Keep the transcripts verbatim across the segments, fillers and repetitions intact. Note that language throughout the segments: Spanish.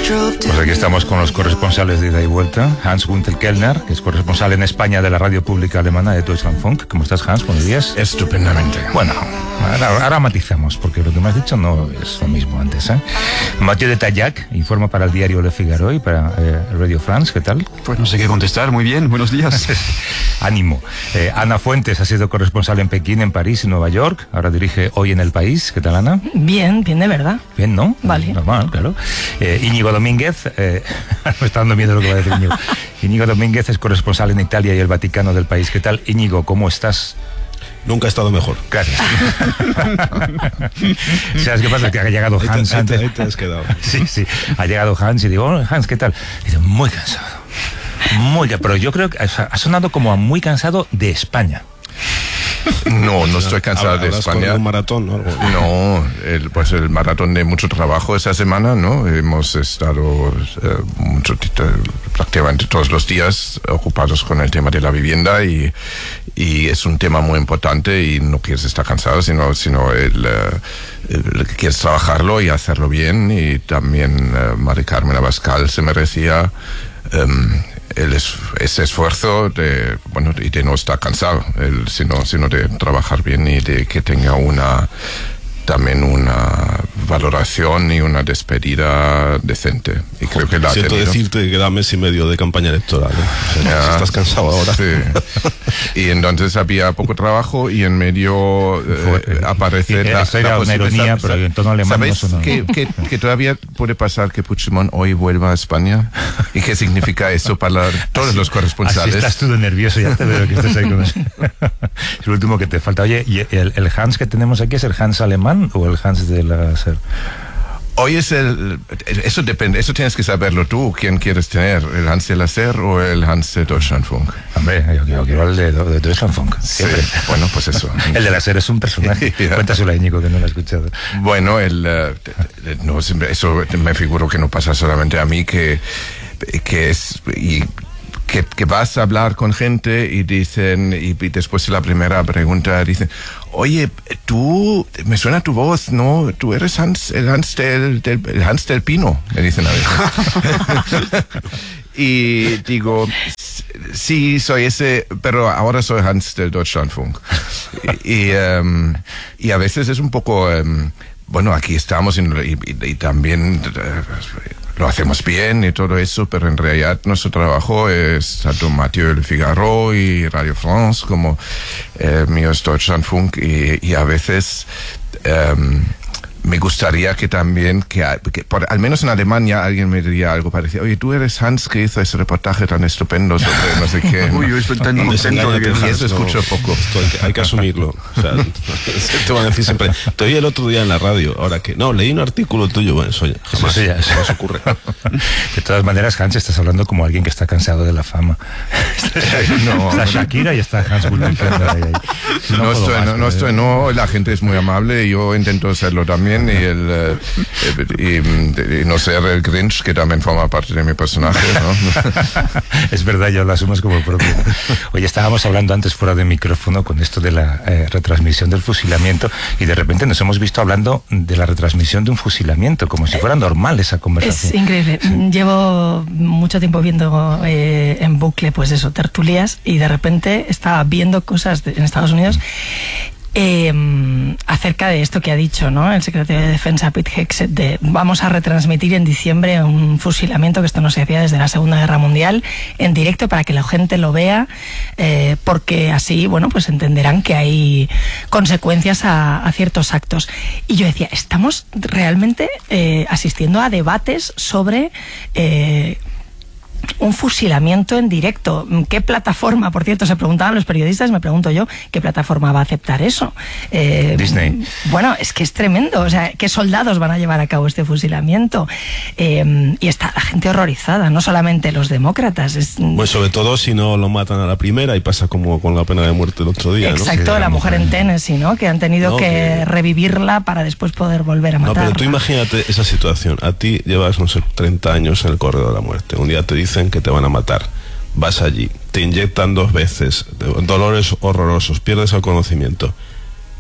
Pues aquí estamos con los corresponsales de ida y vuelta. Hans-Günther Kellner, que es corresponsal en España de la radio pública alemana de Deutschlandfunk. ¿Cómo estás, Hans? Buenos días. Estupendamente. Bueno, ahora, ahora matizamos, porque lo que me has dicho no es lo mismo antes, ¿eh? Mathieu de Tallac informa para el diario Le Figaro y para eh, Radio France. ¿Qué tal? Pues no sé qué contestar. Muy bien, buenos días. Ánimo. Eh, Ana Fuentes ha sido corresponsal en Pekín, en París y Nueva York. Ahora dirige Hoy en el País. ¿Qué tal, Ana? Bien, bien de verdad. Bien, ¿no? Vale. Normal, claro. Eh, Íñigo Domínguez, eh, me está dando miedo lo que va a decir Íñigo. Íñigo Domínguez es corresponsal en Italia y el Vaticano del País. ¿Qué tal, Íñigo? ¿Cómo estás? Nunca he estado mejor. Gracias. ¿Sabes qué pasa? Que ha llegado Hans ahí te, antes. ahí te has quedado. Sí, sí. Ha llegado Hans y digo, oh, Hans, ¿qué tal? Y dice, muy cansado. Muy cansado. Pero yo creo que ha sonado como a muy cansado de España. No, no estoy cansado de España. ¿Un maratón o algo? No, el, pues el maratón de mucho trabajo esa semana, ¿no? Hemos estado eh, mucho, prácticamente todos los días ocupados con el tema de la vivienda y, y es un tema muy importante y no quieres estar cansado, sino, sino el, el, el que quieres trabajarlo y hacerlo bien. Y también eh, Mari Carmen Abascal se merecía Um, el es, ese esfuerzo de, bueno, y de no estar cansado, el, sino, sino de trabajar bien y de que tenga una también una valoración y una despedida decente. Y creo que la siento decirte que queda mes y medio de campaña electoral, ¿eh? O sea, ya, si estás cansado ahora. Sí. Y entonces había poco trabajo y en medio eh, aparece sí, la, esto era la una ironía, pero en tono alemán. ¿Sabes no sonó. que, que, que todavía puede pasar que Puigdemont hoy vuelva a España? ¿Y qué significa eso para todos así, los corresponsales? Así estás tú de nervioso, ya te veo que estás ahí con eso. Es lo último que te falta. Oye, ¿y el, el Hans que tenemos aquí es el Hans alemán o el Hans de la SER? Hoy es el... Eso depende, eso tienes que saberlo tú. ¿Quién quieres tener? ¿El Hans de la SER o el Hans de Deutschlandfunk? Hombre, yo, yo quiero el de, de Deutschlandfunk. Sí, bueno, pues eso. El de la SER es un personaje. Yeah. Cuéntaselo a Íñigo, que no lo ha escuchado. Bueno, el, uh, no, eso me figuro que no pasa solamente a mí, que, que es... Y, Que, que vas a hablar con gente y dicen, y, y después de la primera pregunta dicen, oye, tú, me suena tu voz, ¿no? Tú eres Hans, el Hans del, del, el Hans del Pino, me dicen a veces. Y digo, sí, soy ese, pero ahora soy Hans del Deutschlandfunk. Y, y, um, y a veces es un poco, um, bueno, aquí estamos y, y, y también... Uh, lo hacemos bien y todo eso, pero en realidad nuestro trabajo es tanto Mathieu Le Figaro y Radio France como eh, mío es Deutschlandfunk y, y a veces um, me gustaría que también, que, que por, al menos en Alemania alguien me diría algo parecido. Oye, tú eres Hans que hizo ese reportaje tan estupendo sobre no sé qué. Uy, yo estoy tan contento de que y eso escucho no, poco. Hay que, hay que asumirlo. O sea, te van a decir siempre, te oí el otro día en la radio, ahora que, no, leí un artículo tuyo, bueno, eso ya, jamás, eso ya, eso no se ocurre. De todas maneras, Hans, estás hablando como alguien que está cansado de la fama. No, está Shakira y está Hans Günther. No, no estoy, más, no, no estoy, no, la gente es muy amable y yo intento serlo también. Y, el, y, y, y no ser el Grinch, que también forma parte de mi personaje, ¿no? Es verdad, yo lo asumo como propio. Oye, estábamos hablando antes fuera de micrófono con esto de la eh, retransmisión del fusilamiento y de repente nos hemos visto hablando de la retransmisión de un fusilamiento, como si fuera normal esa conversación. Es increíble. Sí. Llevo mucho tiempo viendo eh, en bucle, pues eso, tertulias, y de repente estaba viendo cosas de, en Estados Unidos Eh, acerca de esto que ha dicho, ¿no?, el secretario de Defensa Pete Hegseth, de vamos a retransmitir en diciembre un fusilamiento, que esto no se hacía desde la Segunda Guerra Mundial, en directo para que la gente lo vea, eh, porque así, bueno, pues entenderán que hay consecuencias a, a ciertos actos. Y yo decía, estamos realmente eh, asistiendo a debates sobre eh, un fusilamiento en directo. ¿Qué plataforma, por cierto, se preguntaban los periodistas, me pregunto yo, qué plataforma va a aceptar eso? Eh, Disney. Bueno, es que es tremendo. O sea, ¿qué soldados van a llevar a cabo este fusilamiento? Eh, y está la gente horrorizada, no solamente los demócratas. Es... Pues sobre todo si no lo matan a la primera y pasa como con la pena de muerte el otro día, ¿no? Exacto, sí, la, la mujer en Tennessee, ¿no?, que han tenido no, que, que revivirla para después poder volver a matarla. No, pero tú imagínate esa situación. A ti llevas, no sé, treinta años en el corredor de la muerte. Un día te dicen que te van a matar, vas allí, te inyectan dos veces, dolores horrorosos, pierdes el conocimiento,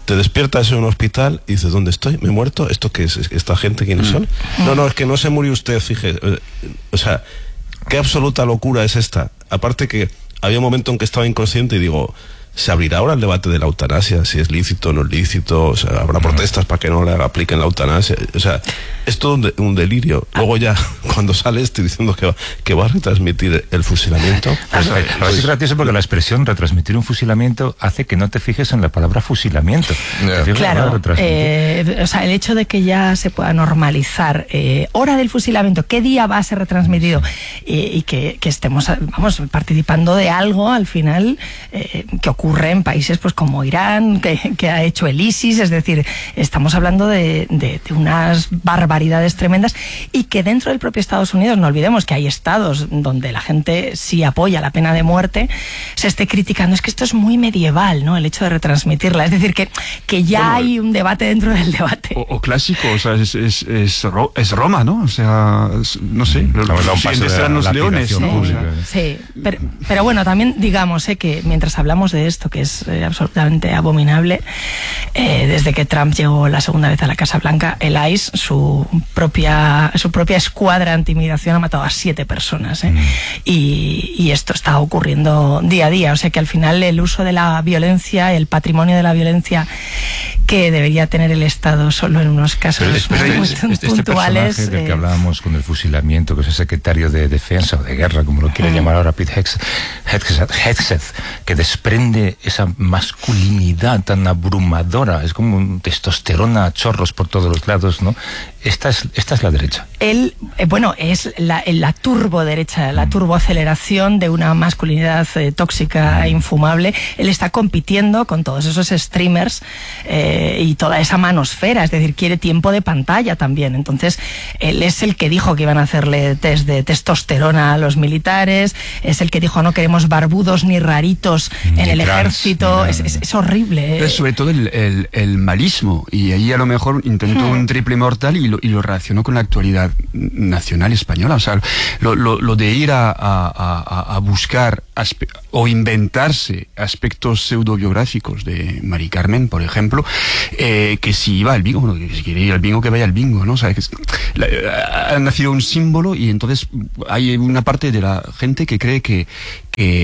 te despiertas en un hospital y dices, ¿dónde estoy? ¿Me he muerto? ¿Esto qué es? ¿Esta gente quiénes son? Mm. No, no, es que no se murió usted, fíjese. O sea, qué absoluta locura es esta. Aparte que había un momento en que estaba inconsciente y digo, ¿se abrirá ahora el debate de la eutanasia? Si es lícito o no es lícito, o sea, habrá protestas para que no le apliquen la eutanasia. O sea, es todo un, de, un delirio. Luego ya, cuando sale este diciendo que va, que va a retransmitir el fusilamiento... Pues, pues, pues, es gracioso porque la expresión retransmitir un fusilamiento hace que no te fijes en la palabra fusilamiento. Yeah. Claro, eh, o sea, el hecho de que ya se pueda normalizar eh, hora del fusilamiento, qué día va a ser retransmitido eh, y que, que estemos, vamos, participando de algo al final eh, que ocurre ocurre en países pues como Irán, que, que ha hecho el ISIS, es decir, estamos hablando de, de, de unas barbaridades tremendas y que dentro del propio Estados Unidos, no olvidemos que hay estados donde la gente sí apoya la pena de muerte, se esté criticando, es que esto es muy medieval, ¿no? El hecho de retransmitirla, es decir, que, que ya bueno, hay un debate dentro del debate. O, o clásico, o sea, es, es, es, es Roma, ¿no? O sea, es, no sé, lo, lo, lo siguientes serán los leones, sí, ¿no? O sea. Sí, pero, pero bueno, también digamos eh, que mientras hablamos de esto, que es eh, absolutamente abominable, eh, desde que Trump llegó la segunda vez a la Casa Blanca, el I C E, su propia, su propia escuadra antimigración, ha matado a siete personas, ¿eh? Mm. y, y esto está ocurriendo día a día, o sea que al final el uso de la violencia, el patrimonio de la violencia que debería tener el Estado solo en unos casos pero, pero muy este, este, puntuales. Este personaje del eh, que hablábamos con el fusilamiento, que es el secretario de Defensa o de Guerra, como lo quiere mm. llamar ahora Pete Hegseth, que desprende esa masculinidad tan abrumadora, es como un testosterona a chorros por todos los lados, ¿no? Esta es, esta es la derecha. Él, eh, bueno, es la, la turbo derecha, la turboaceleración de una masculinidad eh, tóxica e infumable. Él está compitiendo con todos esos streamers eh, y toda esa manosfera, es decir, quiere tiempo de pantalla también. Entonces, él es el que dijo que iban a hacerle test de testosterona a los militares, es el que dijo no queremos barbudos ni raritos en el trans, ejército, es, es, es horrible. Pero sobre todo el, el, el malismo, y ahí a lo mejor intentó hmm. un triple mortal y lo, y lo relacionó con la actualidad nacional española, o sea, lo, lo, lo de ir a, a, a, a buscar o inventarse aspectos pseudobiográficos de Mari Carmen, por ejemplo, eh, que si iba al bingo, bueno, que si quiere ir al bingo, que vaya al bingo, ¿no? O sea, que es, la, ha nacido un símbolo y entonces hay una parte de la gente que cree que que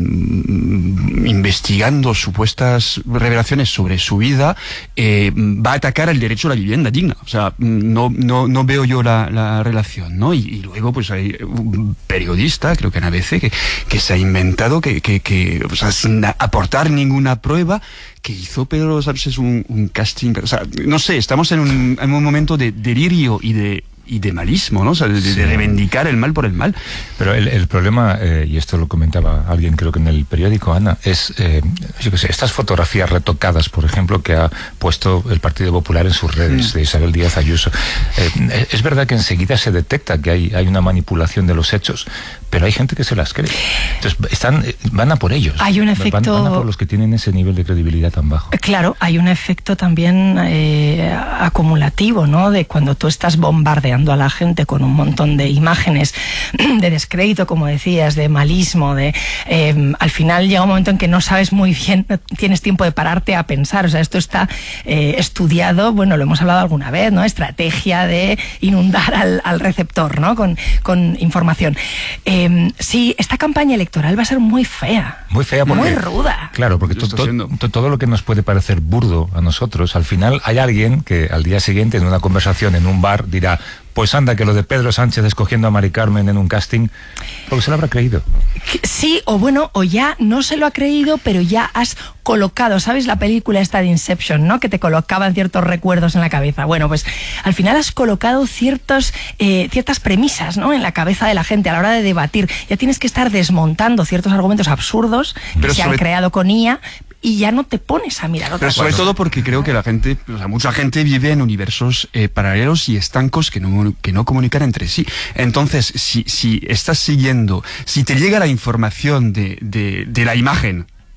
mmm, investigando supuestas revelaciones sobre su vida eh, va a atacar el derecho a la vivienda digna. O sea, no, no, no veo yo la, la relación, ¿no? Y, y luego pues hay un periodista, creo que en A B C, que, que se ha inventado que, que, que o sea, sin aportar ninguna prueba, que hizo Pedro Sánchez un, un casting. O sea, no sé, estamos en un, en un momento de delirio y de y de malismo, ¿no? O sea, de, sí. de reivindicar el mal por el mal. Pero el, el problema, eh, y esto lo comentaba alguien creo que en el periódico, Ana, es, eh, yo qué sé, estas fotografías retocadas, por ejemplo, que ha puesto el Partido Popular en sus redes, mm. de Isabel Díaz Ayuso. Eh, es verdad que enseguida se detecta que hay, hay una manipulación de los hechos, pero hay gente que se las cree. Entonces, están, van a por ellos. Hay un efecto... Van, van a por los que tienen ese nivel de credibilidad tan bajo. Claro, hay un efecto también eh, acumulativo, ¿no? De cuando tú estás bombardeando a la gente con un montón de imágenes de descrédito, como decías, de malismo, de eh, al final llega un momento en que no sabes muy bien, no tienes tiempo de pararte a pensar. O sea, esto está eh, estudiado, bueno, lo hemos hablado alguna vez, ¿no? Estrategia de inundar al, al receptor, ¿no? Con, con información. Eh, sí, esta campaña electoral va a ser muy fea. Muy fea porque... Muy ruda. Claro, porque to, to, to, todo lo que nos puede parecer burdo a nosotros, al final hay alguien que al día siguiente en una conversación en un bar dirá, pues anda, que lo de Pedro Sánchez escogiendo a Mari Carmen en un casting, porque se lo habrá creído. Sí, o bueno, o ya no se lo ha creído, pero ya has colocado, ¿sabes la película esta de Inception, ¿no? Que te colocaban ciertos recuerdos en la cabeza. Bueno, pues al final has colocado ciertos, eh, ciertas premisas, ¿no? En la cabeza de la gente a la hora de debatir. Ya tienes que estar desmontando ciertos argumentos absurdos pero que se han creado con I A, y ya no te pones a mirar otra Pero sobre cosa. todo porque creo que la gente, o sea, mucha gente vive en universos eh, paralelos y estancos que no, que no comunican entre sí. Entonces, si, si estás siguiendo, si te llega la información de, de, de la imagen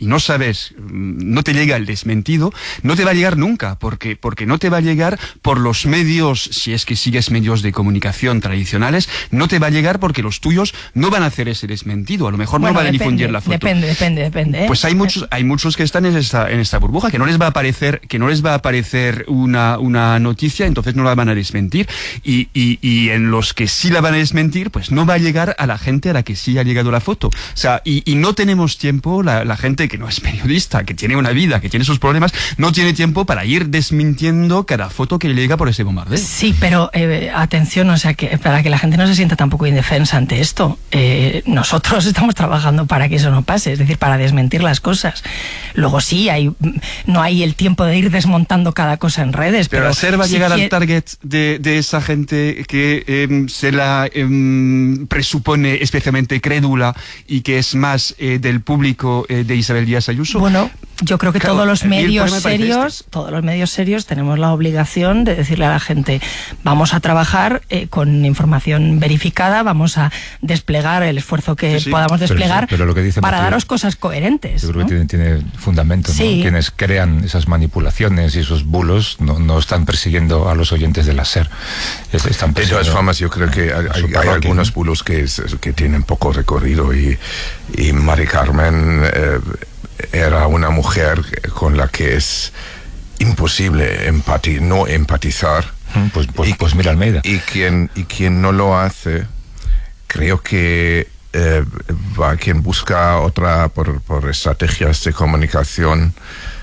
y no sabes, no te llega el desmentido, no te va a llegar nunca, porque, porque no te va a llegar por los medios, si es que sigues medios de comunicación tradicionales, no te va a llegar porque los tuyos no van a hacer ese desmentido, a lo mejor bueno, no van depende, a difundir la foto. Depende, depende, depende. ¿eh? Pues hay muchos, hay muchos que están en esta, en esta burbuja, que no les va a aparecer, que no les va a aparecer una, una noticia, entonces no la van a desmentir, y, y, y en los que sí la van a desmentir, pues no va a llegar a la gente a la que sí ha llegado la foto. O sea, y, y no tenemos tiempo, la, la gente que no es periodista, que tiene una vida, que tiene sus problemas, no tiene tiempo para ir desmintiendo cada foto que le llega por ese bombardeo. Sí, pero eh, atención, o sea, que para que la gente no se sienta tampoco indefensa ante esto, eh, nosotros estamos trabajando para que eso no pase, es decir, para desmentir las cosas. Luego sí, hay, no hay el tiempo de ir desmontando cada cosa en redes. Pero, pero SER va a si llegar quiere... al target de, de esa gente que eh, se la eh, presupone especialmente crédula y que es más eh, del público eh, de Isabel Díaz Ayuso. Bueno, yo creo que claro, todos los medios serios, este. todos los medios serios tenemos la obligación de decirle a la gente, vamos a trabajar eh, con información verificada, vamos a desplegar el esfuerzo que sí, sí. podamos desplegar pero, pero lo que dice para Mateo, daros cosas coherentes. Yo creo ¿no? que tiene, tiene fundamento, ¿no? Sí. Quienes crean esas manipulaciones y esos bulos no, no están persiguiendo a los oyentes de la SER. Es, están de todas formas, yo creo que hay, hay, hay algunos bulos que, que tienen poco recorrido y, y Mari Carmen eh, era una mujer con la que es imposible empati no empatizar. Pues, pues, y, pues mira Almeida. Y quien, y quien no lo hace, creo que eh, va quien busca otra por, por estrategias de comunicación,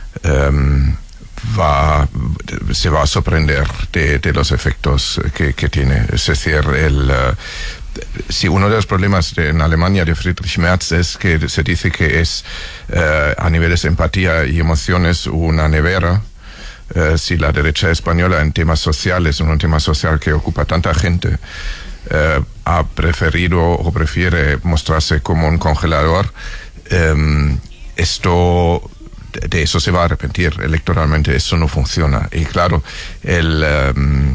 eh, va, se va a sorprender de, de los efectos que, que tiene. Es decir, el... Uh, Sí, uno de los problemas de, en Alemania de Friedrich Merz es que se dice que es eh, a niveles de empatía y emociones una nevera. Eh, si la derecha española en temas sociales, en un tema social que ocupa tanta gente, eh, ha preferido o prefiere mostrarse como un congelador, eh, esto... de eso se va a arrepentir electoralmente, eso no funciona. Y claro, el... Um,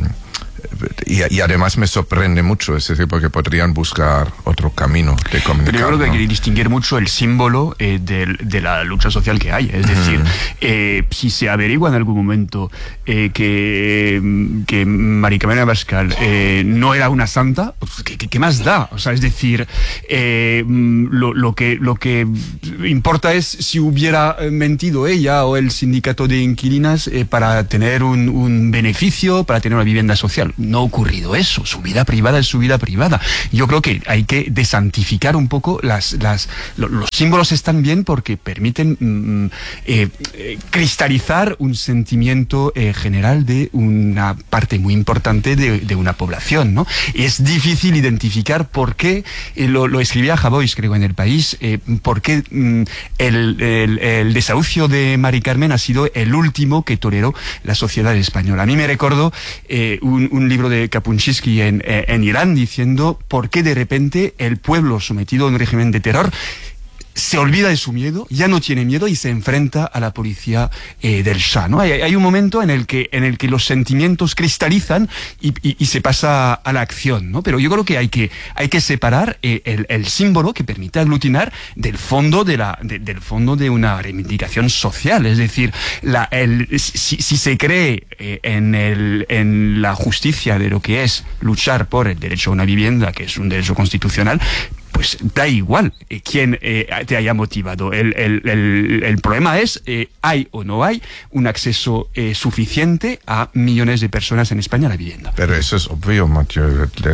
Y, y además me sorprende mucho, es decir, porque podrían buscar otro camino de comunicar. Pero yo creo que ¿no? hay que distinguir mucho el símbolo eh, de, de la lucha social que hay. Es decir, mm. eh, si se averigua en algún momento eh, que, que Mari Carmen Abascal eh, no era una santa, pues, ¿qué, qué, qué más da? O sea, es decir, eh, lo, lo, que, lo que importa es si hubiera mentido ella o el sindicato de inquilinas eh, para tener un, un beneficio, para tener una vivienda social. No ha ocurrido eso, su vida privada es su vida privada. Yo creo que hay que desantificar un poco las, las, lo, los símbolos están bien porque permiten mm, eh, eh, cristalizar un sentimiento eh, general de una parte muy importante de, de una población, ¿no? Es difícil identificar por qué, eh, lo, lo escribía Javois, creo, en El País, eh, por qué mm, el, el, el desahucio de Mari Carmen ha sido el último que toleró la sociedad española. A mí me recordó eh, un, un libro de Kapuscinski en, en Irán diciendo por qué de repente el pueblo sometido a un régimen de terror se olvida de su miedo, ya no tiene miedo y se enfrenta a la policía eh, del Shah, ¿no? Hay, hay un momento en el que en el que los sentimientos cristalizan y, y, y se pasa a la acción, ¿no? Pero yo creo que hay que hay que separar eh, el, el símbolo que permite aglutinar del fondo de la de, del fondo de una reivindicación social, es decir, la, el, si, si se cree eh, en el en la justicia de lo que es luchar por el derecho a una vivienda, que es un derecho constitucional, pues da igual eh, quién eh, te haya motivado. El, el, el, el problema es, eh, ¿hay o no hay un acceso eh, suficiente a millones de personas en España a la vivienda? Pero eso es obvio, Mateo. El,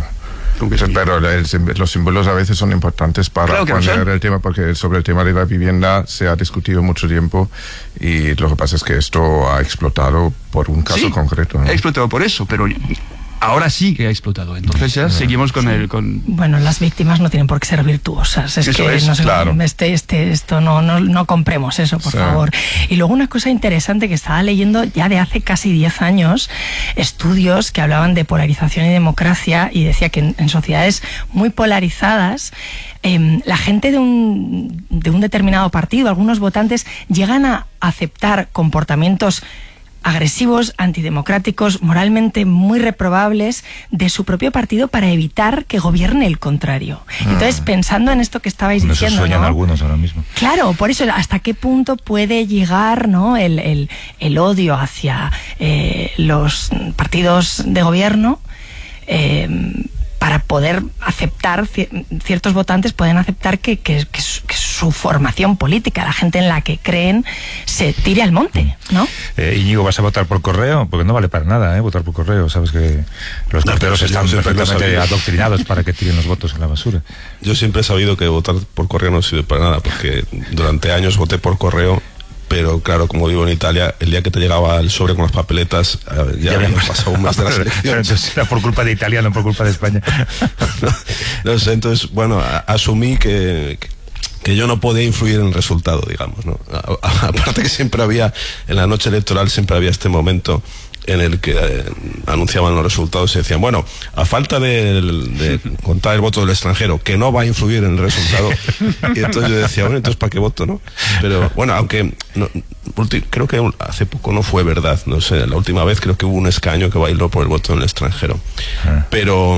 el, pero el, los símbolos a veces son importantes para claro poner el tema, porque sobre el tema de la vivienda se ha discutido mucho tiempo y lo que pasa es que esto ha explotado por un caso sí, concreto, ¿no? Ha explotado por eso, pero... ahora sí que ha explotado. Entonces ya seguimos con sí. el... Con... Bueno, las víctimas no tienen por qué ser virtuosas. Es eso que es, no sé, claro. este, este, esto no, no, no compremos eso, por sí. favor. Y luego una cosa interesante que estaba leyendo ya de hace casi diez años, estudios que hablaban de polarización y democracia, y decía que en, en sociedades muy polarizadas, eh, la gente de un, de un determinado partido, algunos votantes, llegan a aceptar comportamientos agresivos, antidemocráticos, moralmente muy reprobables de su propio partido para evitar que gobierne el contrario. Entonces, pensando en esto que estabais Con diciendo, eso sueñan ¿no? algunos ahora mismo. Claro, por eso, ¿hasta qué punto puede llegar, ¿no?, el, el, el odio hacia eh, los partidos de gobierno? Eh, para poder aceptar, ciertos votantes pueden aceptar que, que, que, su, que su formación política, la gente en la que creen, se tire al monte, ¿no? Eh, Íñigo, ¿vas a votar por correo? Porque no vale para nada, ¿eh? Votar por correo. Sabes que los No, porteros pero están yo siempre lo he perfectamente sabido. adoctrinados para que tiren los votos en la basura. Yo siempre he sabido que votar por correo no sirve para nada, porque durante años voté por correo, pero claro, como vivo en Italia, el día que te llegaba el sobre con las papeletas, eh, ya, ya había pasado un mes de las elecciones. Pero entonces era por culpa de Italia, no por culpa de España. no, no sé, entonces, bueno, a, asumí que, que yo no podía influir en el resultado, digamos, ¿no? A, a, aparte que siempre había, en la noche electoral siempre había este momento en el que eh, anunciaban los resultados y decían, bueno, a falta de, de contar el voto del extranjero, que no va a influir en el resultado. Y entonces yo decía, bueno, entonces ¿para qué voto, no? Pero bueno, aunque no, creo que hace poco no fue verdad, no sé, la última vez creo que hubo un escaño que bailó por el voto en el extranjero. Pero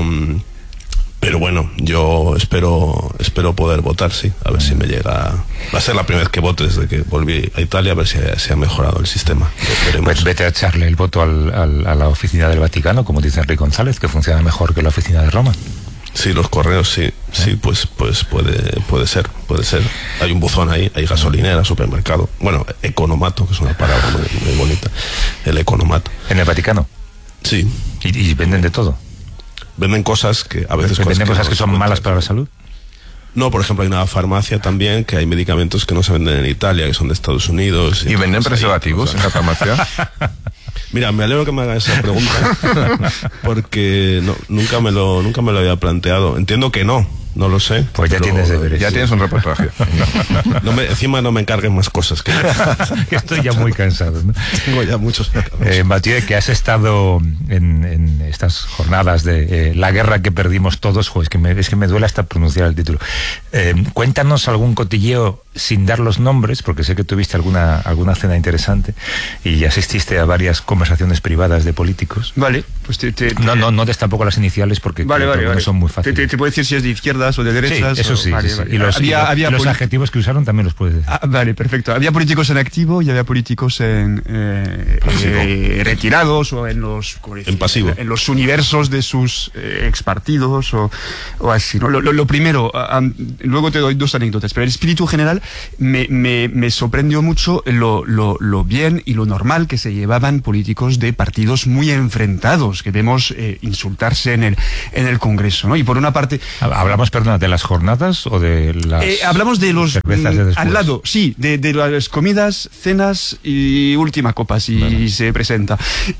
pero bueno, yo espero espero poder votar, sí, a ver si me llega. Va a ser la primera vez que vote desde que volví a Italia, a ver si ha, si ha mejorado el sistema. Pues vete a echarle el voto al, al, a la oficina del Vaticano, como dice Enrique González, que funciona mejor que la oficina de Roma. Sí, los correos, sí, sí, pues pues puede puede ser, puede ser. Hay un buzón ahí, hay gasolinera, supermercado. Bueno, economato, que es una palabra muy, muy bonita. El economato. ¿En el Vaticano? Sí. ¿Y, y venden de todo? Venden cosas que a veces... ¿Venden cosas que, no son malas para la salud? No, por ejemplo, hay una farmacia también que hay medicamentos que no se venden en Italia, que son de Estados Unidos. ¿Y, ¿Y venden preservativos ahí, en la farmacia? Mira, me alegro que me hagas esa pregunta porque no, nunca me lo nunca me lo había planteado. Entiendo que no, no lo sé. Pues ya tienes deberes. Ya tienes un reportaje. No me, encima no me encarguen más cosas. Que estoy ya muy cansado, ¿no? Tengo ya muchos. Eh, Mathieu, que has estado en, en estas jornadas de eh, la guerra que perdimos todos, jo, es, que me, es que me duele hasta pronunciar el título. Eh, cuéntanos algún cotilleo sin dar los nombres, porque sé que tuviste alguna, alguna cena interesante y asististe a varias conversaciones privadas de políticos. Vale, pues te... te, te... No, no, no des tampoco las iniciales porque vale, creo vale, que vale. no son muy fáciles. Te, te, te puedo decir si es de izquierdas o de derechas. Sí, eso o... sí, vale, sí, vale. sí. Y los, había, y los, había los poli... adjetivos que usaron también los puedes decir. Ah, vale, perfecto. Había políticos en activo y había políticos en eh, eh, retirados o en los... En pasivo. En los universos de sus eh, expartidos o, o así, ¿no? Lo, lo, lo primero, um, luego te doy dos anécdotas, pero el espíritu general me, me, me sorprendió mucho lo, lo, lo bien y lo normal que se llevaban políticos de partidos muy enfrentados, que vemos eh, insultarse en el, en el Congreso, ¿no? Y por una parte... ¿Hablamos, perdona, de las jornadas o de las eh, hablamos de los... cervezas de después? Al lado, sí, de, de las comidas, cenas y última copa, si bueno. se presenta.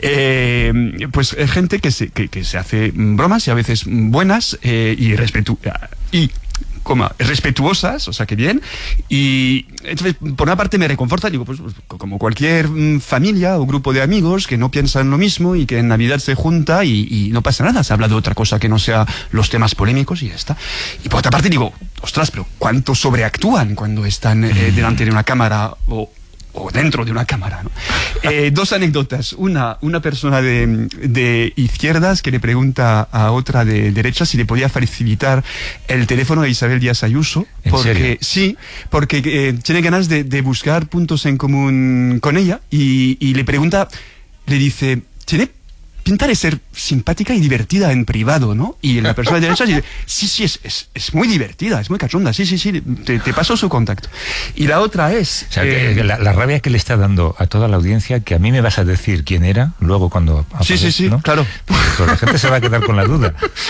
Eh, pues eh, gente que se, que, que se hace bromas y a veces buenas eh, y respetu y coma, respetuosas, o sea que bien, y entonces por una parte me reconforta, digo, pues, pues como cualquier mm, familia o grupo de amigos que no piensan lo mismo y que en Navidad se junta y, y no pasa nada, se habla de otra cosa que no sea los temas polémicos y ya está. Y por otra parte digo, ostras, pero ¿cuánto sobreactúan cuando están eh, delante de una cámara o o dentro de una cámara, ¿no? Eh, dos anécdotas. Una, una persona de, de izquierdas que le pregunta a otra de derechas si le podía facilitar el teléfono de Isabel Díaz Ayuso. ¿En porque, serio? Sí, porque eh, tiene ganas de, de buscar puntos en común con ella y, y le pregunta, le dice, ¿tiene pinta de ser simpática y divertida en privado, ¿no? Y la persona de derecha dice, sí, sí, es, es, es muy divertida, es muy cachonda, sí, sí, sí, te, te paso su contacto. Y la otra es... O sea, eh, que la, la rabia que le está dando a toda la audiencia, que a mí me vas a decir quién era, luego cuando aparezca, sí, sí, sí, ¿no? claro. Pues, pues la gente se va a quedar con la duda.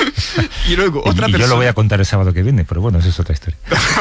Y luego y, otra y persona... yo lo voy a contar el sábado que viene, pero bueno, esa es otra historia.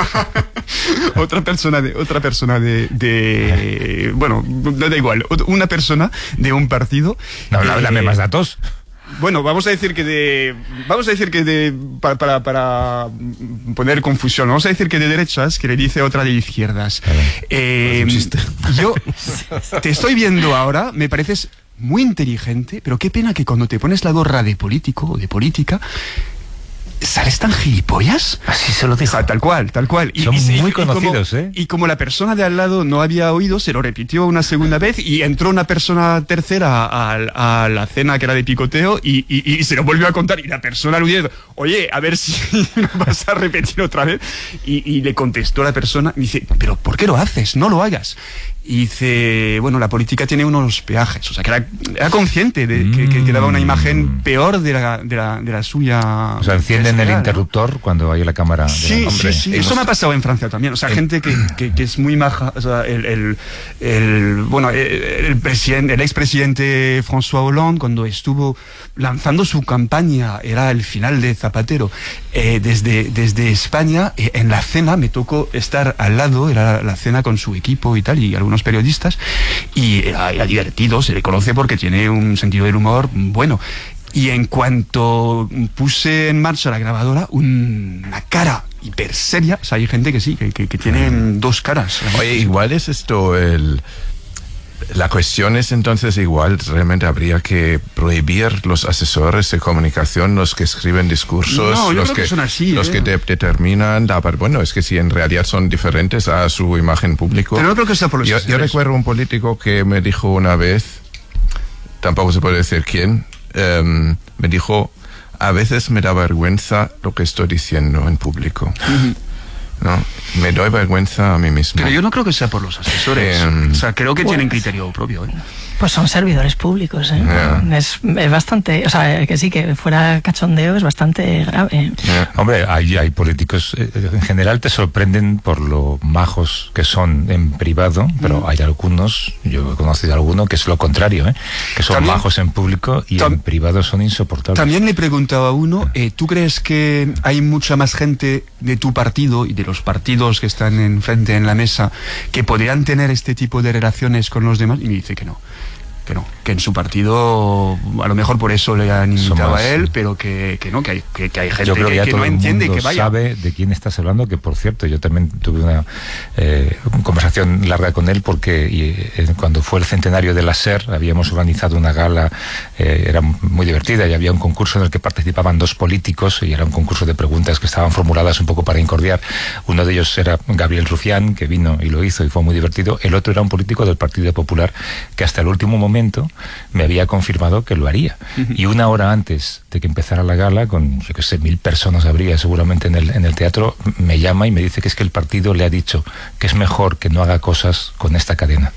otra persona de... Otra persona de, de bueno, no da igual, una persona de un partido... No, eh, dame más datos. Bueno, vamos a decir que de... Vamos a decir que de... Para, para, para poner confusión, vamos a decir que de derechas, que le dice otra de izquierdas. Eh, yo te estoy viendo ahora, me pareces muy inteligente, pero qué pena que cuando te pones la gorra de político o de política, ¿sales tan gilipollas? Así se lo dijo. O sea, tal cual, tal cual. Son y, muy y, conocidos, y como, ¿eh? Y como la persona de al lado no había oído, se lo repitió una segunda vez y entró una persona tercera a, a la cena que era de picoteo y, y, y se lo volvió a contar. Y la persona le dijo, oye, a ver si lo vas a repetir otra vez. Y, y le contestó la persona, y dice, pero ¿por qué lo haces? No lo hagas. Y dice, bueno, la política tiene unos peajes. O sea, que era, era consciente de que, que, que daba una imagen peor de la, de la, de la suya. O sea, encienden el real, interruptor, ¿no? Cuando hay la cámara. Sí, de la... sí, sí. Eso me ha pasado en Francia también. O sea, el... gente que, que, que es muy maja. O sea, el, el, el bueno, el, el, presidente, el expresidente François Hollande, cuando estuvo lanzando su campaña, era el final de Zapatero, eh, desde, desde España, eh, en la cena me tocó estar al lado, era la cena con su equipo y tal, y algunos periodistas, y era, era divertido, se le conoce porque tiene un sentido del humor bueno. Y en cuanto puse en marcha la grabadora, un, una cara hiper seria, o sea, hay gente que sí, que, que, que tiene dos caras. Oye, igual es esto el... La cuestión es entonces igual, realmente habría que prohibir los asesores de comunicación, los que escriben discursos, no, yo los creo que, que son así, los ¿eh? que de, determinan, la, bueno, es que si en realidad son diferentes a su imagen pública. Pero no creo que sea por los yo, yo recuerdo un político que me dijo una vez, tampoco se puede decir quién, um, me dijo, a veces me da vergüenza lo que estoy diciendo en público. Uh-huh. No, me doy vergüenza a mí mismo. Pero yo no creo que sea por los asesores. Eh, o sea, creo que pues, tienen criterio propio. ¿eh? Pues son servidores públicos. ¿eh? Yeah. Es, es bastante, o sea, que sí, que fuera cachondeo es bastante grave. Yeah. Hombre, hay, hay políticos, eh, en general te sorprenden por lo majos que son en privado, pero mm. hay algunos, yo he conocido a alguno que es lo contrario, ¿eh? que son también, majos en público y en privado son insoportables. También le preguntaba a uno, eh, ¿tú crees que hay mucha más gente de tu partido y de los partidos que están enfrente en la mesa que podrían tener este tipo de relaciones con los demás? Y me dice que no, que no, que en su partido a lo mejor por eso le han invitado Somos, a él, pero que, que no, que hay, que, que hay gente yo creo que, que, ya que todo no el entiende mundo que vaya. Sabe de quién estás hablando, que por cierto yo también tuve una eh, conversación larga con él porque y, eh, cuando fue el centenario de la SER habíamos organizado una gala, eh, era muy divertida y había un concurso en el que participaban dos políticos y era un concurso de preguntas que estaban formuladas un poco para incordiar. Uno de ellos era Gabriel Rufián, que vino y lo hizo y fue muy divertido. El otro era un político del Partido Popular que hasta el último momento me había confirmado que lo haría. Uh-huh. Y una hora antes de que empezara la gala, con, yo qué sé, mil personas habría seguramente en el, en el teatro, me llama y me dice que es que el partido le ha dicho que es mejor que no haga cosas con esta cadena.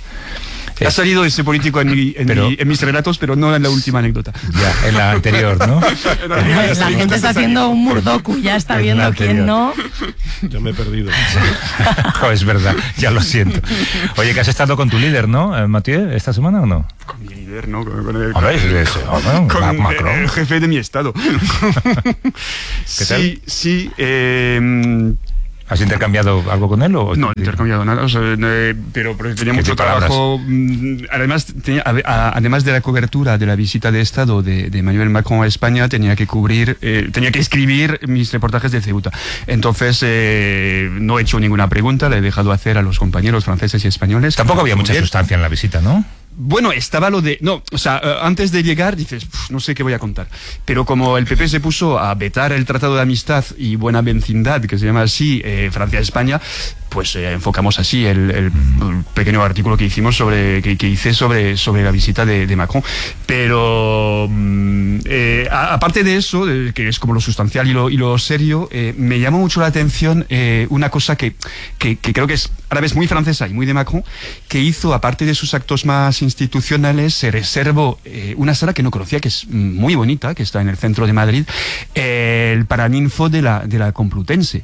Ha salido ese político en, mi, en, pero, mi, en mis relatos, pero no en la última anécdota. Ya, en la anterior, ¿no? la, la gente está haciendo un murdoku, ya está viendo quién no. Yo me he perdido. Oh, es verdad, ya lo siento. Oye, que has estado con tu líder, ¿no, Mathieu, esta semana o no? Con mi líder, ¿no? Con, con el, Hombre, con, es, oh, con Macron. El jefe de mi estado. ¿Qué sí, tal? sí. Eh, ¿Has intercambiado algo con él? O no, he intercambiado nada, o sea, eh, pero, pero tenía mucho trabajo. Además, tenía, a, además de la cobertura de la visita de Estado de, de Emmanuel Macron a España, tenía que cubrir, eh, tenía que escribir mis reportajes de Ceuta. Entonces, eh, no he hecho ninguna pregunta, le he dejado hacer a los compañeros franceses y españoles. Tampoco había mucha sustancia en la visita, ¿no? Bueno, estaba lo de... No, o sea, uh, antes de llegar dices, no sé qué voy a contar. Pero como el P P se puso a vetar el Tratado de Amistad y Buena Vecindad, que se llama así, eh, Francia-España, pues eh, enfocamos así el, el, el pequeño artículo que hicimos sobre que, que hice sobre, sobre la visita de, de Macron. Pero eh, a, aparte de eso, de, que es como lo sustancial y lo, y lo serio, eh, me llamó mucho la atención eh, una cosa que, que, que creo que es a la vez muy francesa y muy de Macron, que hizo, aparte de sus actos más institucionales, se reservó eh, una sala que no conocía, que es muy bonita, que está en el centro de Madrid, eh, el Paraninfo de la, de la Complutense,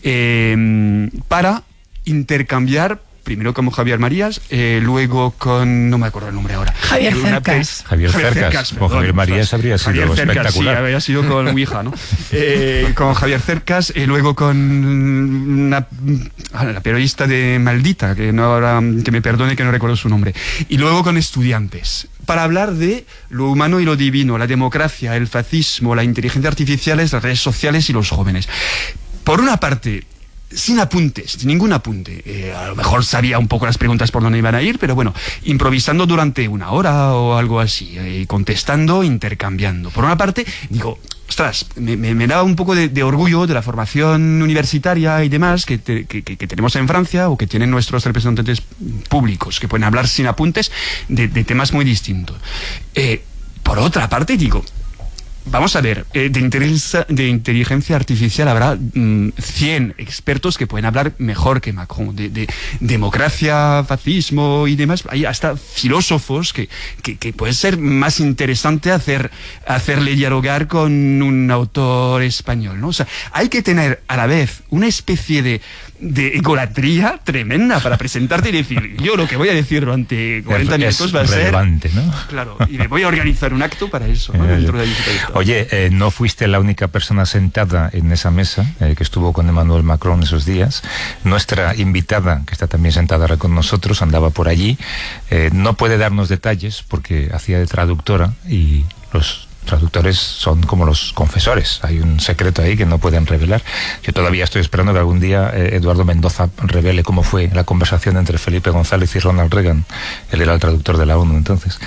eh, para intercambiar primero con Javier Marías, eh, luego con... no me acuerdo el nombre ahora. Javier Cercas. Javier Cercas. Con Javier Marías habría sido Javier Cercas, espectacular. Sí, habría sido con Ouija, ¿no? eh, con Javier Cercas, y eh, luego con una, la periodista de Maldita, que, no ahora, que me perdone que no recuerdo su nombre. Y luego con estudiantes, para hablar de lo humano y lo divino, la democracia, el fascismo, la inteligencia artificial, las redes sociales y los jóvenes. Por una parte, sin apuntes, sin ningún apunte. Eh, a lo mejor sabía un poco las preguntas por dónde iban a ir, pero bueno, improvisando durante una hora o algo así, eh, contestando, intercambiando. Por una parte, digo, ostras, me, me, me da un poco de, de orgullo de la formación universitaria y demás que, te, que, que, que tenemos en Francia o que tienen nuestros representantes públicos, que pueden hablar sin apuntes de, de temas muy distintos. Eh, por otra parte, digo, vamos a ver, eh, de, inteligencia, de inteligencia artificial habrá mmm, cien expertos que pueden hablar mejor que Macron. De, de democracia, fascismo y demás, hay hasta filósofos que, que, que puede ser más interesante hacer, hacerle dialogar con un autor español, ¿no? O sea, hay que tener a la vez una especie de, de egolatría tremenda para presentarte y decir, yo lo que voy a decir durante cuarenta es, minutos es va a ser... relevante, ¿no? Claro, y me voy a organizar un acto para eso, ¿no? Dentro de la digitalización. Oye, eh, no fuiste la única persona sentada en esa mesa eh, que estuvo con Emmanuel Macron esos días. Nuestra invitada, que está también sentada ahora con nosotros, andaba por allí. Eh, no puede darnos detalles porque hacía de traductora y los traductores son como los confesores. Hay un secreto ahí que no pueden revelar. Yo todavía estoy esperando que algún día eh, Eduardo Mendoza revele cómo fue la conversación entre Felipe González y Ronald Reagan. Él era el traductor de la ONU entonces.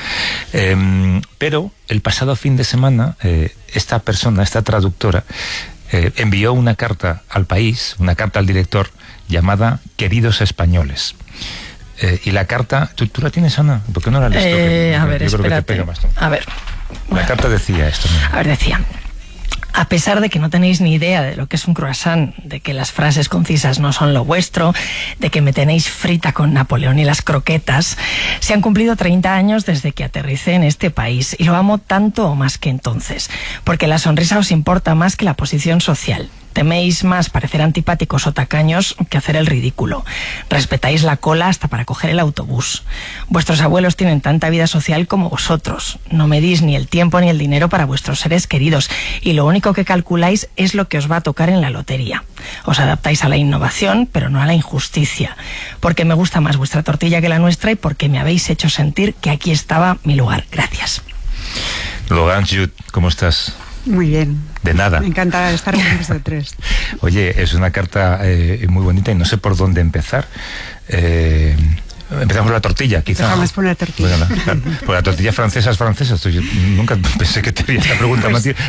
Eh, pero el pasado fin de semana, eh, esta persona, esta traductora, eh, envió una carta al país, una carta al director, llamada Queridos Españoles. Eh, y la carta, ¿tú, ¿tú la tienes, Ana? ¿Por qué no la lees? Eh, a ver, Yo creo que te espérate. pega más, ¿no? A ver. La carta decía esto. Mira. A ver, decía: a pesar de que no tenéis ni idea de lo que es un croissant, de que las frases concisas no son lo vuestro, de que me tenéis frita con Napoleón y las croquetas, se han cumplido treinta años desde que aterricé en este país y lo amo tanto o más que entonces, porque la sonrisa os importa más que la posición social. Teméis más parecer antipáticos o tacaños que hacer el ridículo. Respetáis la cola hasta para coger el autobús. Vuestros abuelos tienen tanta vida social como vosotros. No medís ni el tiempo ni el dinero para vuestros seres queridos y lo único que calculáis es lo que os va a tocar en la lotería. Os adaptáis a la innovación, pero no a la injusticia. Porque me gusta más vuestra tortilla que la nuestra y porque me habéis hecho sentir que aquí estaba mi lugar. Gracias. Logan Jude, ¿cómo estás? Muy bien. De nada. Me encanta estar con vosotros. Oye, es una carta eh, muy bonita y no sé por dónde empezar. Eh, empezamos por la tortilla, quizá. Dejamos por la tortilla. Bueno, la, la, por la tortilla francesa es francesa. Esto yo nunca pensé que te haría esta pregunta, Pues, Mati.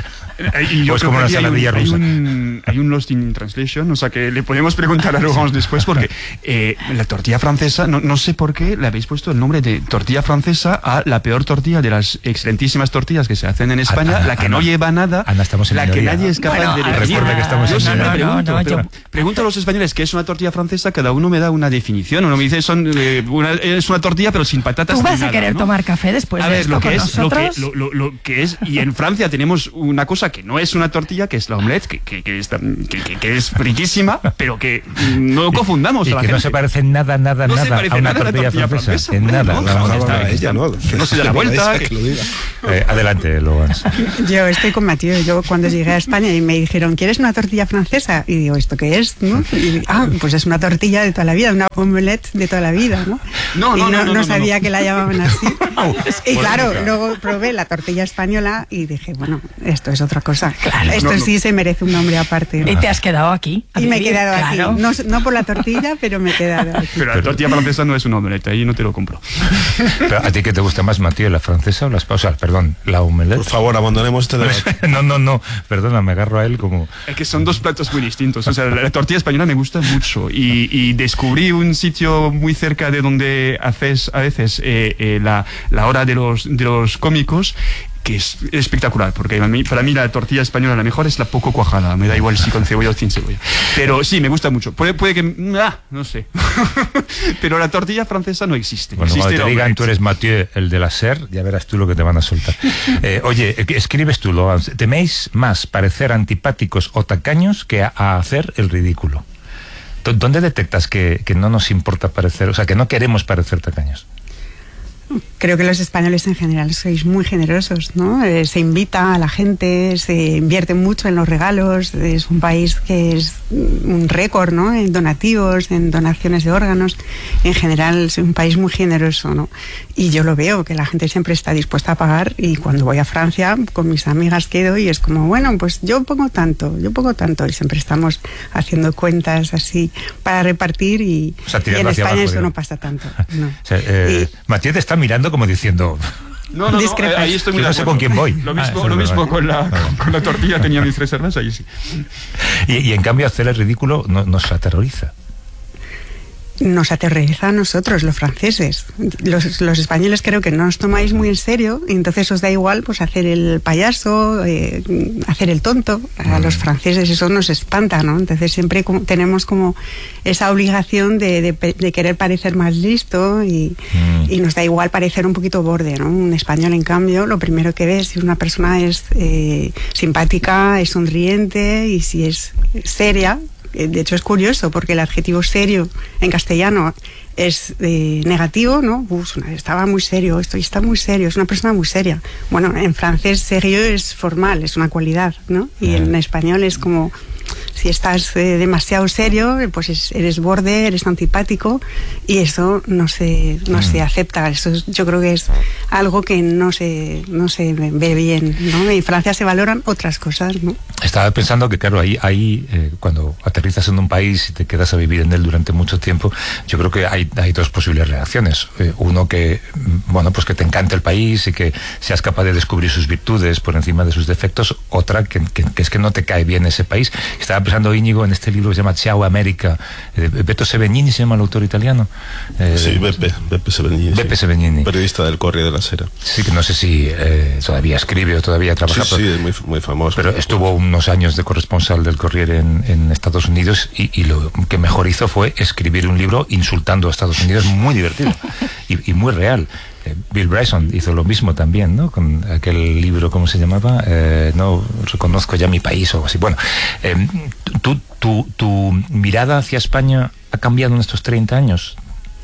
Y yo Pues creo como que una hay un, saladilla hay, rusa. un, hay un lost in translation, o sea que le podemos preguntar a Laurence después, porque eh, la tortilla francesa, no, no sé por qué le habéis puesto el nombre de tortilla francesa a la peor tortilla de las excelentísimas tortillas que se hacen en España, Ana, la que Ana, no lleva nada, Ana, estamos en la que minoría. nadie es capaz Bueno, de a ver, definir. recuerda que estamos Yo en siempre minoría. pregunto, No, no, pero yo- pregunto a los españoles qué es una tortilla francesa, cada uno me da una definición, uno me dice son, eh, una, es una tortilla pero sin patatas Tú ni vas a nada, querer ¿no? tomar café después A de ver, esto lo que con es, lo que, nosotros. lo, lo, lo que es, y en Francia tenemos una cosa que no es una tortilla, que es la omelette, que, que, que, está- que, que- que es riquísima, pero que no confundamos Y a la que no gente. se parece nada, nada, No se nada parece a una nada a la tortilla, tortilla francesa. francesa. En nada. No, la no, vamos a no, estar no, aquí. ella, ¿no? Que no se dé la vuelta, que- Que lo diga. Eh, adelante, Logan. Yo estoy con Mathieu. Yo cuando llegué a España y me dijeron, ¿quieres una tortilla francesa? Y digo, ¿esto qué es? ¿No? Y, ah, pues es una tortilla de toda la vida, una omelette de toda la vida, ¿no? No, no, y no, no, no, no, sabía no. que la llamaban así. y Bueno, claro, claro. luego probé la tortilla española y dije, bueno, esto es otra cosa. Esto No, no. sí se merece un nombre aparte. Y te has quedado aquí. a Y me he vivir, quedado claro. aquí. No, no por la tortilla, pero me he quedado aquí. Pero la tortilla francesa no es una omelette, ahí no te lo compro. Pero, ¿a ti qué te gusta más, Matías, la francesa o la española? O sea, perdón, la Por omelette. favor, abandonemos este debate. No, no, no, perdona, me agarro a él como... Es que son dos platos muy distintos. O sea, la, la tortilla española me gusta mucho y, y descubrí un sitio muy cerca de donde haces a veces eh, eh, la, la hora de los, de los cómicos, que es espectacular, porque a mí- para mí la tortilla española la mejor es la poco cuajada, me da igual si con cebolla o sin cebolla. Pero sí, me gusta mucho. Puede, puede que... Ah, no sé. Pero la tortilla francesa no existe. Bueno, existe cuando te la digan omelette. tú eres Mathieu, el de la SER, ya verás tú lo que te van a soltar. Eh, oye, eh, escribes tú, Logan, ¿teméis más parecer antipáticos o tacaños que a, a hacer el ridículo? ¿Dó- ¿Dónde detectas que, que no nos importa parecer, o sea, que no queremos parecer tacaños? Creo que los españoles en general sois muy generosos, ¿no? Eh, se invita a la gente, se invierte mucho en los regalos, es un país que es un récord, ¿no? En donativos, en donaciones de órganos, en general es un país muy generoso, ¿no? Y yo lo veo, que la gente siempre está dispuesta a pagar y cuando voy a Francia con mis amigas quedo y es como, bueno, pues yo pongo tanto, yo pongo tanto y siempre estamos haciendo cuentas así para repartir y, O sea, y tirando en hacia España abajo, eso digamos. no pasa tanto, no. O sea, eh, Y- Mathieu te está mirando como diciendo... No, no, no, ahí estoy muy Yo no sé con quién voy. Lo mismo, ah, lo mismo con, la, ah, con, con la tortilla tenía mis reservas, ahí sí. Y, y en cambio hacer el ridículo no, nos aterroriza. Nos aterroriza a nosotros, los franceses. Los, los españoles creo que no os tomáis muy en serio y entonces os da igual pues hacer el payaso, eh, hacer el tonto. A los franceses eso nos espanta, ¿no? Entonces siempre como, tenemos como esa obligación de, de, de querer parecer más listo y, mm. y nos da igual parecer un poquito borde, ¿no? Un español, en cambio, lo primero que ves si una persona es eh, simpática, es sonriente y si es seria. De hecho es curioso porque el adjetivo serio en castellano es eh, negativo, ¿no? Uf, estaba muy serio, esto está muy serio, es una persona muy seria. Bueno, en francés serio es formal, es una cualidad, ¿no? Y en español es como si estás eh, demasiado serio, pues es, eres borde, eres antipático y eso no se no mm. se acepta. Eso es, yo creo que es algo que no se no se ve bien, ¿no? En Francia se valoran otras cosas, ¿no? Estaba pensando que claro, ahí ahí eh, cuando aterrizas en un país y te quedas a vivir en él durante mucho tiempo, yo creo que hay hay dos posibles reacciones. Eh, uno que bueno, pues que te encante el país y que seas capaz de descubrir sus virtudes por encima de sus defectos. Otra que, que, que es que no te cae bien ese país. Estaba pensando, Íñigo, en este libro que se llama Ciao América, de Beppe Sebegnini, se llama el autor italiano. Eh, sí, Beppe, Beppe Sebegnini. Beppe sí. Sebegnini. Periodista del Corriere della Sera. Sí, que no sé si eh, todavía escribe o todavía trabaja. Sí, pero, sí, es muy, muy famoso. Pero estuvo unos años de corresponsal del Corriere en, en Estados Unidos y, y lo que mejor hizo fue escribir un libro insultando a Estados Unidos, muy divertido y, y muy real. Bill Bryson hizo lo mismo también, ¿no? Con aquel libro, ¿cómo se llamaba? Eh, no reconozco ya mi país o algo así. Bueno, eh, tu, tu, tu mirada hacia España ha cambiado en estos treinta años.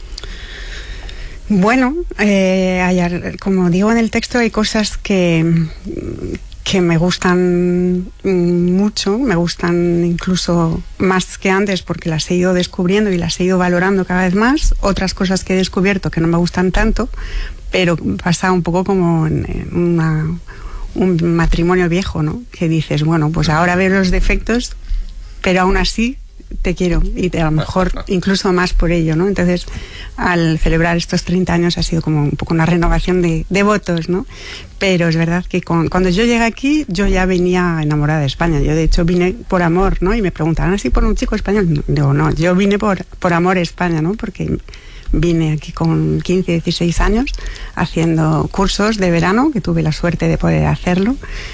Bueno, eh, hay, como digo en el texto, hay cosas que que me gustan mucho, me gustan incluso más que antes porque las he ido descubriendo y las he ido valorando cada vez más. Otras cosas que he descubierto que no me gustan tanto, pero pasa un poco como en, en una, un matrimonio viejo, ¿no? Que dices, bueno, pues ahora veo los defectos, pero aún así te quiero y te, a lo mejor incluso más por ello, ¿no? Entonces, al celebrar estos treinta años ha sido como un poco una renovación de, de votos, ¿no? Pero es verdad que con, cuando yo llegué aquí, yo ya venía enamorada de España. Yo, de hecho, vine por amor, ¿no? Y me preguntaban, ¿así por un chico español? Digo, no, yo vine por, por amor a España, ¿no? Porque vine aquí con quince, dieciséis años haciendo cursos de verano, que tuve la suerte de poder hacerlo.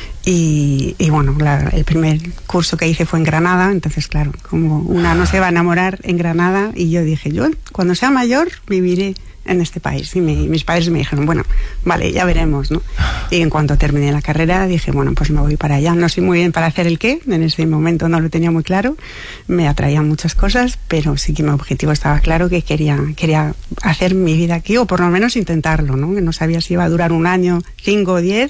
Y, y bueno, la, el primer curso que hice fue en Granada, entonces claro, como una no se va a enamorar en Granada, y yo dije, yo cuando sea mayor viviré en este país. Y mi, mis padres me dijeron, bueno, vale, ya veremos, ¿no? Y en cuanto terminé la carrera dije, bueno, pues me voy para allá. No sé muy bien para hacer el qué, en ese momento no lo tenía muy claro, me atraían muchas cosas, pero sí que mi objetivo estaba claro, que quería, quería hacer mi vida aquí, o por lo menos intentarlo, ¿no? Que no sabía si iba a durar un año, cinco o diez.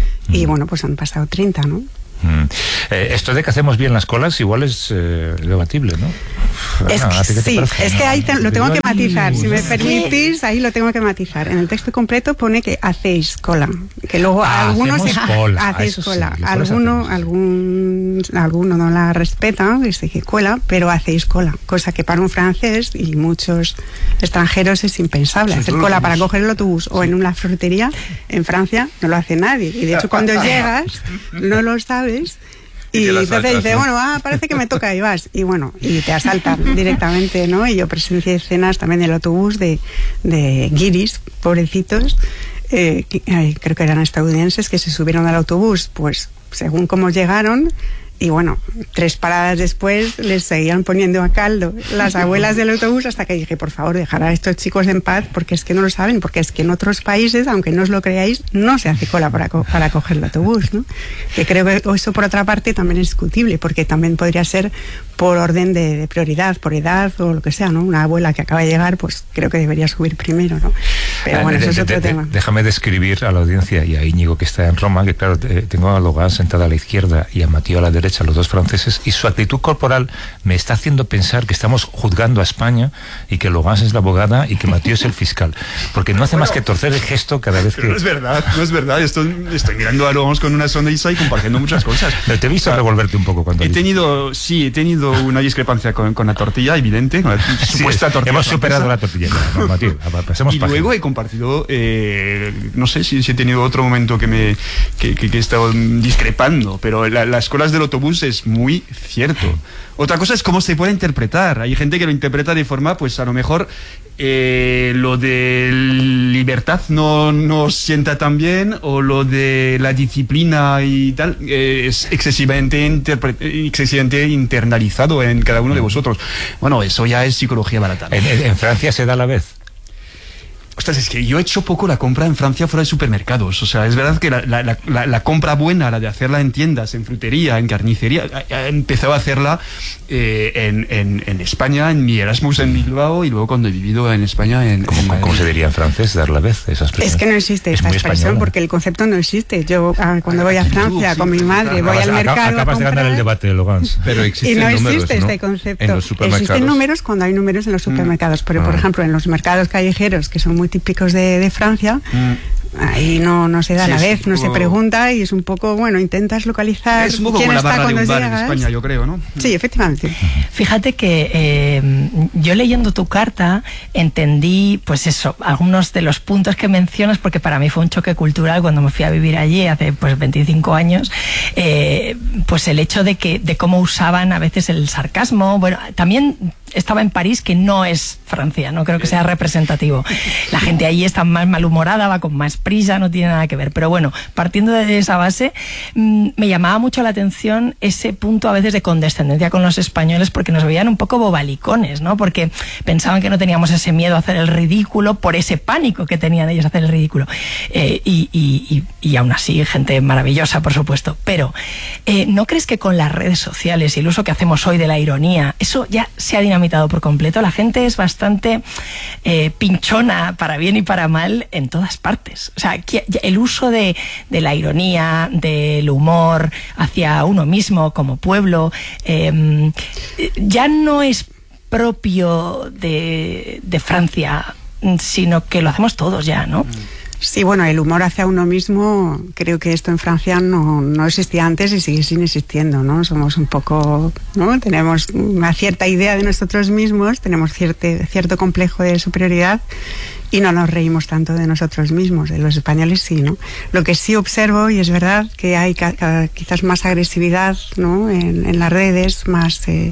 Y bueno, pues han pasado treinta, ¿no? Mm. Eh, esto de que hacemos bien las colas igual es eh, debatible, ¿no? Es Bueno, que, sí, es que ahí te, lo tengo que matizar, si me permitís, ahí lo tengo que matizar. En el texto completo pone que hacéis cola, que luego ah, algunos cola. hacéis ah, cola, sí, alguno, algún, alguno no la respeta, dice que cola, pero hacéis cola, cosa que para un francés y muchos extranjeros es impensable. Sí, hacer cola para coger el autobús sí. o en una frutería en Francia no lo hace nadie, y de hecho cuando llegas no lo sabes. Y, y entonces dice, bueno, ah, parece que me toca y vas. Y bueno, y te asaltan directamente, ¿no? Y yo presencié escenas también en el autobús de, de guiris, pobrecitos, eh, que, ay, creo que eran estadounidenses, que se subieron al autobús, pues según cómo llegaron. Y bueno, tres paradas después les seguían poniendo a caldo las abuelas del autobús, hasta que dije, por favor, dejar a estos chicos en paz, porque es que no lo saben, porque es que en otros países, aunque no os lo creáis, no se hace cola para, co para coger el autobús, ¿no? Que creo que eso, por otra parte, también es discutible, porque también podría ser por orden de, de prioridad, por edad o lo que sea, ¿no? Una abuela que acaba de llegar, pues creo que debería subir primero, ¿no? Pero bueno, eso es otro tema. Déjame describir a la audiencia y a Íñigo, que está en Roma, que claro, tengo a Logan sentada a la izquierda y a Matías a la derecha, los dos franceses, y su actitud corporal me está haciendo pensar que estamos juzgando a España y que Logan es la abogada y que Matías es el fiscal, porque no hace bueno, más que torcer el gesto cada vez que... No es verdad, no es verdad, estoy, estoy mirando a Logan con una sonrisa y compartiendo muchas cosas. No, te he visto o sea, revolverte un poco cuando... He tenido, sí, he tenido una discrepancia con, con la tortilla, evidente, con la sí, supuesta tortilla hemos francesa. superado la tortilla, no, Matías, pasemos y página. luego he, partido, eh, no sé si, si he tenido otro momento que me que, que, que he estado discrepando, pero la, las colas del autobús es muy cierto. Otra cosa es cómo se puede interpretar. Hay gente que lo interpreta de forma, pues a lo mejor eh, lo de libertad no nos sienta tan bien, o lo de la disciplina y tal eh, es excesivamente, interpre- excesivamente internalizado en cada uno de vosotros. Bueno, eso ya es psicología barata. ¿En, en, en Francia se da a la vez? Ostras, es que yo he hecho poco la compra en Francia fuera de supermercados. O sea, es verdad que la, la, la, la compra buena, la de hacerla en tiendas, en frutería, en carnicería, he empezado a hacerla eh, en, en, en España, en mi Erasmus en Bilbao, y luego cuando he vivido en España en, ¿Cómo, en Madrid. ¿Cómo se diría en francés dar la vez? Esa expresión. Es que no existe Es esta muy expresión española. porque el concepto no existe. Yo ah, cuando voy a Aquí tú, Francia sí, con mi madre, voy Acabas- al aca- mercado a Acabas de ganar comprar, el debate de Logans. Pero y existen no números, existe ¿no? este concepto. En los supermercados. Existen números cuando hay números en los supermercados, pero por Ah. ejemplo en los mercados callejeros, que son muy típicos de, de Francia, ahí no, no se da Sí, la es vez, un no se poco- pregunta, y es un poco, bueno, intentas localizar Es un poco quién como la está barra de cuando un bar en llegas. España, yo creo, ¿no? Sí, efectivamente. Fíjate que eh, yo leyendo tu carta entendí, pues eso, algunos de los puntos que mencionas, porque para mí fue un choque cultural cuando me fui a vivir allí hace pues veinticinco años, eh, pues el hecho de que de cómo usaban a veces el sarcasmo. Bueno, también estaba en París, que no es Francia, no creo que sea representativo. La gente allí está más malhumorada, va con más prisa, no tiene nada que ver. Pero bueno, partiendo de esa base, mmm, me llamaba mucho la atención ese punto a veces de condescendencia con los españoles, porque nos veían un poco bobalicones, ¿no? Porque pensaban que no teníamos ese miedo a hacer el ridículo por ese pánico que tenían ellos a hacer el ridículo. Eh, y, y, y, y aún así, gente maravillosa, por supuesto. Pero, eh, ¿no crees que con las redes sociales y el uso que hacemos hoy de la ironía, eso ya se ha dinamitado por completo? La gente es bastante eh, pinchona, para bien y para mal, en todas partes. O sea, que el uso de, de la ironía, del humor hacia uno mismo como pueblo, eh, ya no es propio de, de Francia, sino que lo hacemos todos ya, ¿no? Sí, bueno, el humor hacia uno mismo, creo que esto en Francia no, no existía antes y sigue sin existiendo, ¿no? Somos un poco, ¿no? Tenemos una cierta idea de nosotros mismos, tenemos cierto, cierto complejo de superioridad y no nos reímos tanto de nosotros mismos. De los españoles sí, ¿no? Lo que sí observo, y es verdad, que hay ca- ca- quizás más agresividad, ¿no? En, en las redes, más... Eh,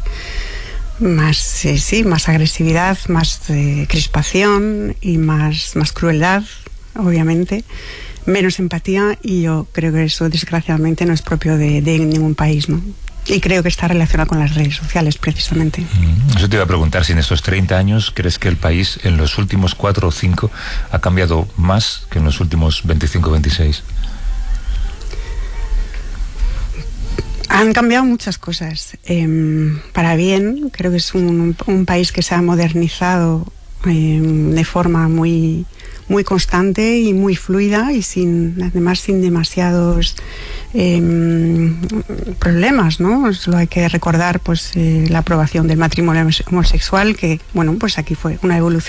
más eh, sí, más agresividad, más eh, crispación y más, más crueldad, obviamente, menos empatía, y yo creo que eso desgraciadamente no es propio de, de ningún país, ¿no? Y creo que está relacionado con las redes sociales, precisamente. Eso te iba a preguntar, si en estos treinta años crees que el país en los últimos cuatro o cinco ha cambiado más que en los últimos veinticinco o veintiséis. Han cambiado muchas cosas. Eh, para bien, creo que es un, un país que se ha modernizado eh, de forma muy, muy constante y muy fluida, y sin, además sin demasiados eh, problemas, ¿no? Solo hay que recordar, pues, eh, la aprobación del matrimonio homosexual, que, bueno, pues aquí fue una evolución